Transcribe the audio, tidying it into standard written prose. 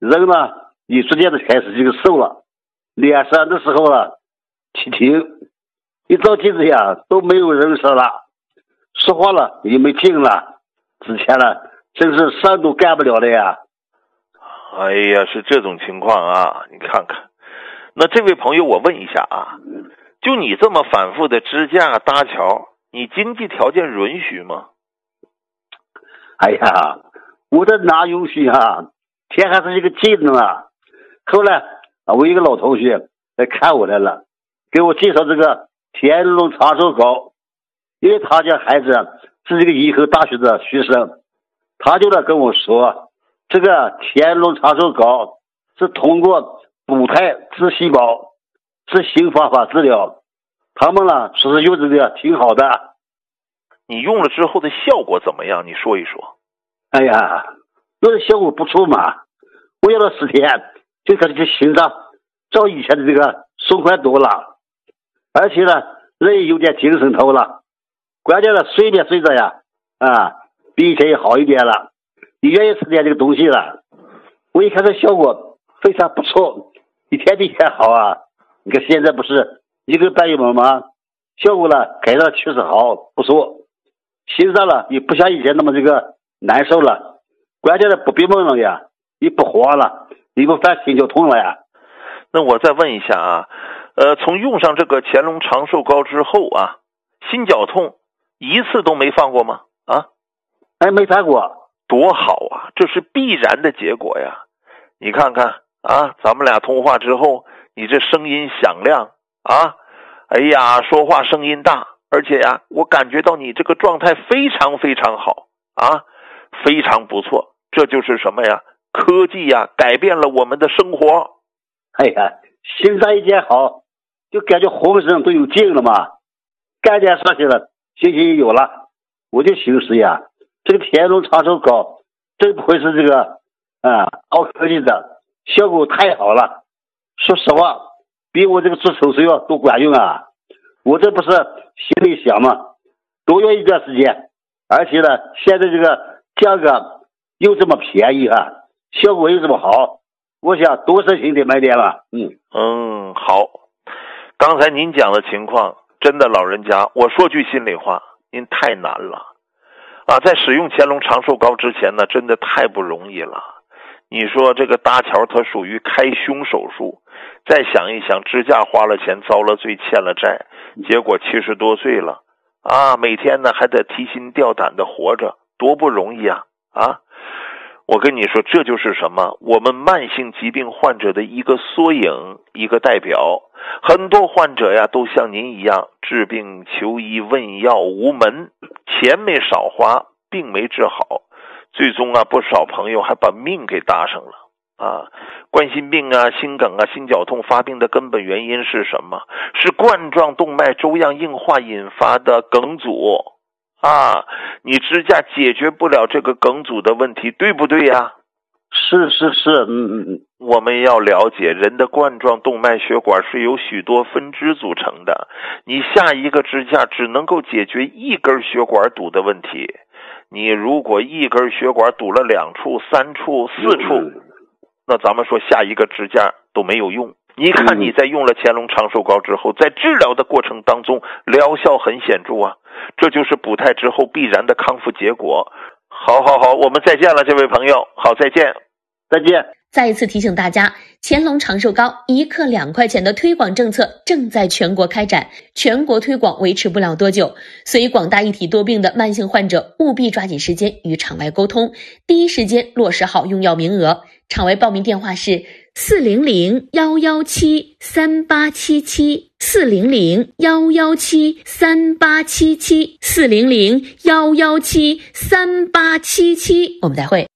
人呢也逐渐的开始这个瘦了，脸上的时候了，体挺，一照镜子呀都没有人色了，说话了也没劲了，之前了真是啥都干不了的呀。 哎呀，是这种情况啊，你看看。那这位朋友，我问一下啊，就你这么反复的支架搭桥，你经济条件允许吗？ 哎呀，我这哪允许啊，天还是一个技能啊。后来我一个老同学来看我来了，给我介绍这个田龙长寿膏，因为他家孩子是这个以后大学的学生，他就来跟我说，这个田龙长寿膏是通过补胎治细胞，是新方法治疗，他们呢说是用这个挺好的。 你用了之后的效果怎么样？你说一说。 哎呀，用的效果不错嘛，我用了10天就感觉心脏照以前的这个松快多了，而且呢人也有点精神头了，关键了睡眠睡着呀比以前也好一点了，也愿意吃点这个东西了。我一看这效果非常不错，一天比一天好啊。你看现在不是1个半月吗？效果呢改善确实好不错，心脏了也不像以前那么这个难受了，关键的不闭闷了呀，也不慌了，也不犯心绞痛了呀。 那我再问一下啊，从用上这个乾隆长寿膏之后啊，心绞痛一次都没犯过吗？啊？ 哎，没犯过。 多好啊，这是必然的结果呀。你看看啊，咱们俩通话之后，你这声音响亮啊，哎呀，说话声音大，而且呀，我感觉到你这个状态非常非常好啊，非常不错。这就是什么呀？科技呀，改变了我们的生活。 哎呀，心脏一见好，就感觉浑身都有劲了嘛，干点事情了，信心有了。我就寻思呀，这个田龙长寿膏真不愧是这个高科技的，效果太好了。说实话，比我这个做手术要多管用啊。我这不是心里想嘛，多用一段时间，而且呢现在这个价格又这么便宜效果又这么好，我想多申请点买点了。 好。刚才您讲的情况，真的老人家，我说句心里话，您太难了啊！在使用乾隆长寿膏之前呢，真的太不容易了。你说这个搭桥它属于开胸手术，再想一想，支架花了钱，遭了罪，欠了债，结果70多岁了啊，每天呢还得提心吊胆的活着，多不容易啊！我跟你说，这就是什么？我们慢性疾病患者的一个缩影，一个代表。很多患者呀，都像您一样，治病求医问药无门，钱没少花，病没治好，最终不少朋友还把命给搭上了啊！冠心病啊、心梗啊、心绞痛发病的根本原因是什么？是冠状动脉粥样硬化引发的梗阻啊！你支架解决不了这个梗阻的问题，对不对呀？ 是， 我们要了解人的冠状动脉血管是由许多分支组成的，你下一个支架只能够解决一根血管堵的问题，你如果一根血管堵了2处、3处、4处，那咱们说下一个支架都没有用。你看你在用了乾隆长寿膏之后，在治疗的过程当中疗效很显著啊，这就是补胎之后必然的康复结果。好，我们再见了，这位朋友。好，再见。 再一次提醒大家，乾隆长寿膏1克2块钱的推广政策正在全国开展，全国推广维持不了多久，所以广大一体多病的慢性患者务必抓紧时间与场外沟通，第一时间落实好用药名额。场外报名电话是400-117-3877 400-117-3877 400-117-3877。我们再会。